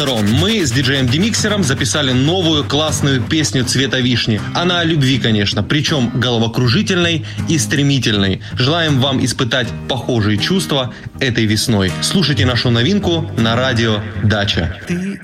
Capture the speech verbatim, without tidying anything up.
Мы с диджеем Демиксером записали новую классную песню цвета вишни. Она о любви, конечно, причем головокружительной и стремительной. Желаем вам испытать похожие чувства этой весной. Слушайте нашу новинку на радио Дача.